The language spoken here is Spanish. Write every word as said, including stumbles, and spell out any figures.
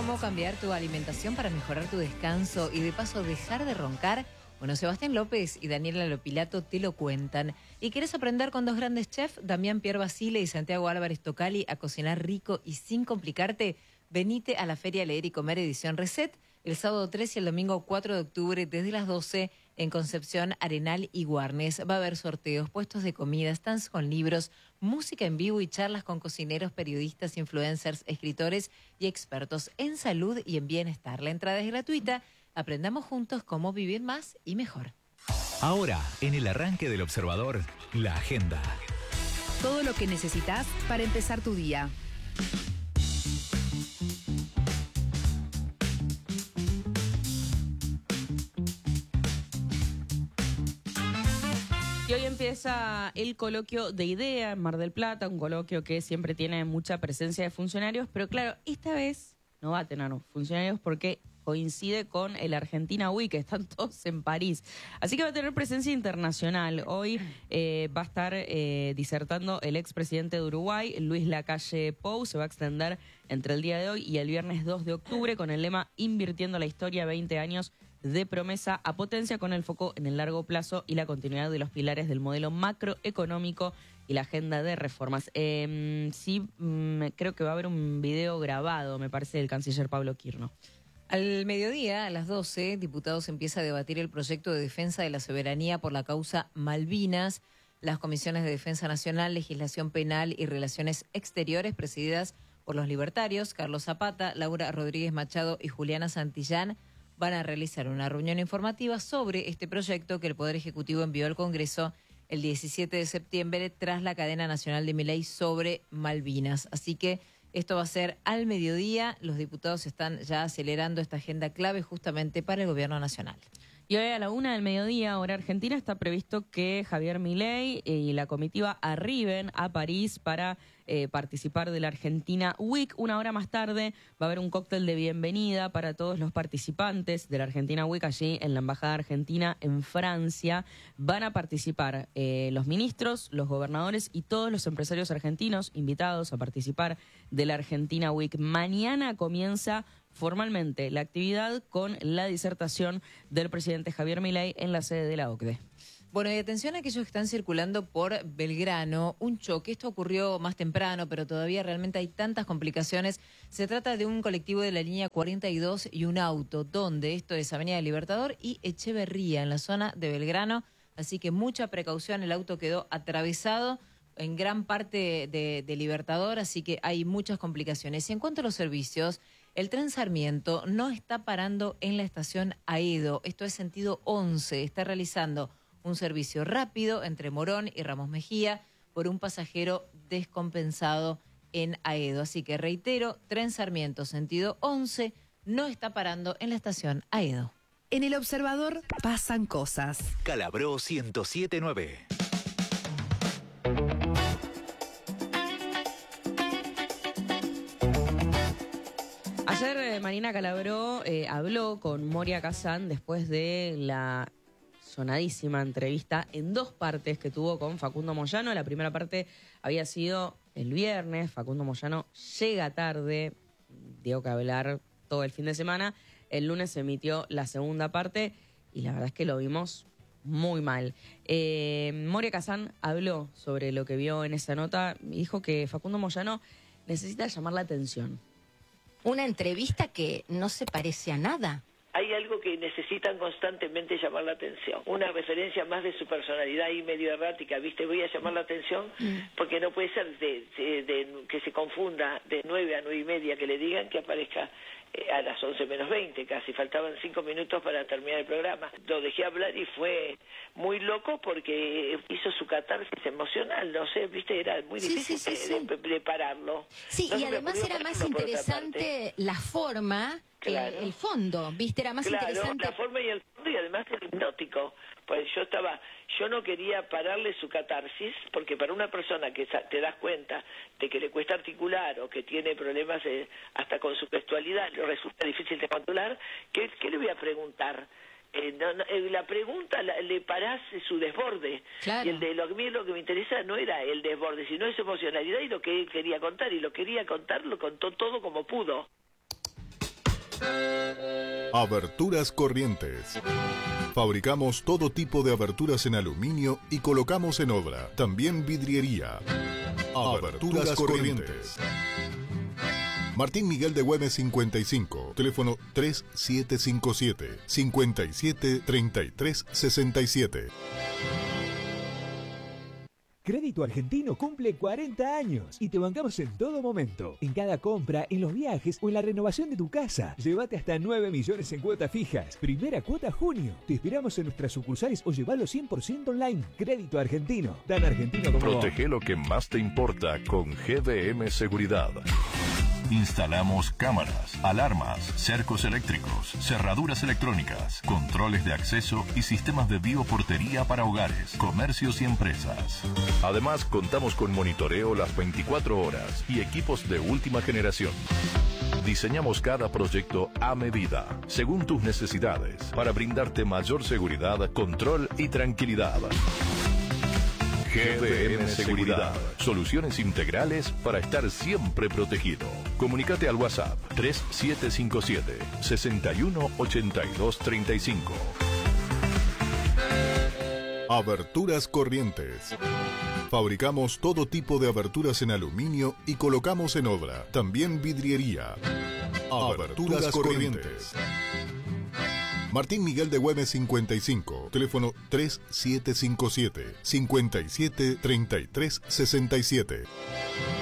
cómo cambiar tu alimentación para mejorar tu descanso y de paso dejar de roncar? Bueno, Sebastián López y Daniela Lopilato te lo cuentan. ¿Y quieres aprender con dos grandes chefs, Damián Pierre Basile y Santiago Álvarez Tocali, a cocinar rico y sin complicarte? Venite a la Feria Leer y Comer edición Reset el sábado tres y el domingo cuatro de octubre desde las doce en Concepción, Arenal y Guarnes. Va a haber sorteos, puestos de comida, stands con libros, música en vivo y charlas con cocineros, periodistas, influencers, escritores y expertos en salud y en bienestar. La entrada es gratuita. Aprendamos juntos cómo vivir más y mejor. Ahora, en el arranque del Observador, la agenda. Todo lo que necesitas para empezar tu día. Y hoy empieza el coloquio de IDEA en Mar del Plata, un coloquio que siempre tiene mucha presencia de funcionarios, pero claro, esta vez no va a tener funcionarios porque coincide con el Argentina Week, que están todos en París. Así que va a tener presencia internacional. Hoy eh, va a estar eh, disertando el expresidente de Uruguay, Luis Lacalle Pou. Se va a extender entre el día de hoy y el viernes dos de octubre con el lema Invirtiendo la Historia, veinte años de promesa a potencia, con el foco en el largo plazo y la continuidad de los pilares del modelo macroeconómico y la agenda de reformas. Eh, sí, mmm, creo que va a haber un video grabado, me parece, del canciller Pablo Quirno. Al mediodía, a las doce, diputados empieza a debatir el proyecto de defensa de la soberanía por la causa Malvinas. Las comisiones de Defensa Nacional, Legislación Penal y Relaciones Exteriores, presididas por los libertarios Carlos Zapata, Laura Rodríguez Machado y Juliana Santillán, van a realizar una reunión informativa sobre este proyecto que el Poder Ejecutivo envió al Congreso el diecisiete de septiembre tras la cadena nacional de Milei sobre Malvinas. Así que esto va a ser al mediodía. Los diputados están ya acelerando esta agenda clave justamente para el gobierno nacional. Y hoy a la una del mediodía, hora argentina, está previsto que Javier Milei y la comitiva arriben a París para eh, participar de la Argentina Week. Una hora más tarde va a haber un cóctel de bienvenida para todos los participantes de la Argentina Week allí en la Embajada Argentina en Francia. Van a participar eh, los ministros, los gobernadores y todos los empresarios argentinos invitados a participar de la Argentina Week. Mañana comienza formalmente la actividad con la disertación del presidente Javier Milei en la sede de la O C D E. Bueno, y atención a aquellos que están circulando por Belgrano, un choque. Esto ocurrió más temprano, pero todavía realmente hay tantas complicaciones. Se trata de un colectivo de la línea cuarenta y dos y un auto, donde esto es Avenida Libertador y Echeverría, en la zona de Belgrano. Así que mucha precaución, el auto quedó atravesado en gran parte de, de Libertador, así que hay muchas complicaciones. Y en cuanto a los servicios, el tren Sarmiento no está parando en la estación Aedo, esto es sentido once, está realizando un servicio rápido entre Morón y Ramos Mejía por un pasajero descompensado en Aedo. Así que reitero, tren Sarmiento sentido once no está parando en la estación Aedo. En El Observador pasan cosas. Calabró ciento siete punto nueve. Ayer eh, Marina Calabró eh, habló con Moria Kazan después de la sonadísima entrevista en dos partes que tuvo con Facundo Moyano. La primera parte había sido el viernes. Facundo Moyano llega tarde, dio que hablar todo el fin de semana. El lunes se emitió la segunda parte y la verdad es que lo vimos muy mal. Eh, Moria Kazan habló sobre lo que vio en esa nota y dijo que Facundo Moyano necesita llamar la atención. Una entrevista que no se parece a nada. Hay algo que necesitan constantemente llamar la atención. Una referencia más de su personalidad y medio errática, ¿viste? Voy a llamar la atención porque no puede ser de, de, de, que se confunda de nueve a nueve y media, que le digan que aparezca eh, a las once menos veinte casi. Faltaban cinco minutos para terminar el programa. Lo dejé hablar y fue muy loco porque hizo su catarsis emocional, no sé, ¿viste? Era muy difícil sí, sí, sí, de, sí. de prepararlo. Sí, no y además era más interesante la forma... Claro. El, el fondo, ¿viste? Era más claro, interesante. La forma y el fondo, y además el hipnótico. Pues yo estaba, yo no quería pararle su catarsis, porque para una persona que te das cuenta de que le cuesta articular o que tiene problemas eh, hasta con su gestualidad, le resulta difícil de controlar, ¿qué, qué le voy a preguntar? Eh, no, no, eh, la pregunta la, le parás su desborde. Claro. Y el de lo, a mí lo que me interesa no era el desborde, sino su emocionalidad y lo que él quería contar. Y lo quería contar, lo contó todo como pudo. Aberturas Corrientes. Fabricamos todo tipo de aberturas en aluminio y colocamos en obra. También vidriería. Aberturas Corrientes. Martín Miguel de Güemes cincuenta y cinco, teléfono tres siete cinco siete, cinco siete tres tres seis siete. Crédito Argentino cumple cuarenta años y te bancamos en todo momento. En cada compra, en los viajes o en la renovación de tu casa. Llévate hasta nueve millones en cuotas fijas. Primera cuota junio. Te esperamos en nuestras sucursales o llevalo cien por ciento online. Crédito Argentino. Tan argentino como vos. Protege lo que más te importa con G D M Seguridad. Instalamos cámaras, alarmas, cercos eléctricos, cerraduras electrónicas, controles de acceso y sistemas de bioportería para hogares, comercios y empresas. Además, contamos con monitoreo las veinticuatro horas y equipos de última generación. Diseñamos cada proyecto a medida, según tus necesidades, para brindarte mayor seguridad, control y tranquilidad. G D M Seguridad. Soluciones integrales para estar siempre protegido. Comunícate al WhatsApp tres siete cinco siete, seis uno ocho dos tres cinco. Aberturas Corrientes. Fabricamos todo tipo de aberturas en aluminio y colocamos en obra. También vidriería. Aberturas Corrientes. Martín Miguel de Güemes cincuenta y cinco, teléfono tres siete cinco siete, cinco siete tres tres seis siete.